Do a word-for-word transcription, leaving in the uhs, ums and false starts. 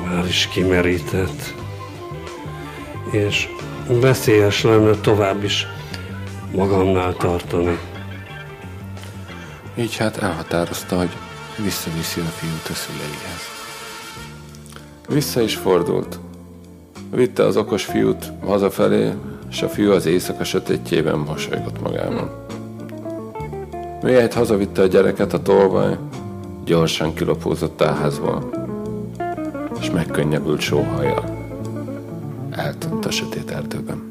már is kimerített, és veszélyes lenne tovább is magamnál tartani. Így hát elhatározta, hogy visszaviszi a fiút a szüleihez. Vissza is fordult. Vitte az okos fiút hazafelé, és a fiú az éjszaka sötétjében mosolygott magában. Mihelyt hazavitte a gyereket a tolvaj, gyorsan kilopózott a házból, és megkönnyebbült sóhajjal eltűnt a sötét erdőben.